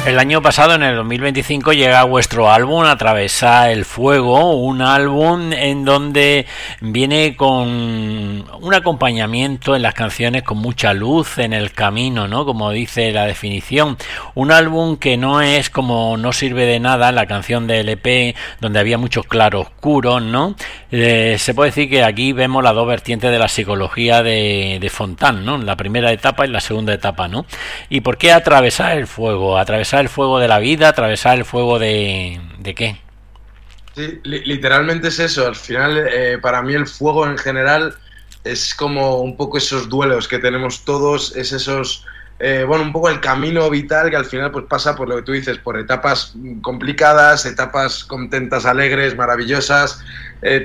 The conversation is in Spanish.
El año pasado, en el 2025, llega vuestro álbum Atravesar el Fuego, un álbum en donde viene con un acompañamiento en las canciones con mucha luz en el camino, ¿no? Como dice la definición. Un álbum que no es como No sirve de nada, la canción de LP, donde había muchos claroscuros, ¿no? Se puede decir que aquí vemos las dos vertientes de la psicología de Fontán, ¿no? La primera etapa y la segunda etapa, ¿no? ¿Y por qué atravesar el fuego? Atravesar el fuego de la vida, atravesar el fuego ¿de qué? Sí, literalmente es eso. Al final, para mí el fuego en general es como un poco esos duelos que tenemos todos, es esos, bueno, un poco el camino vital que al final pues pasa por lo que tú dices, por etapas complicadas, etapas contentas, alegres, maravillosas,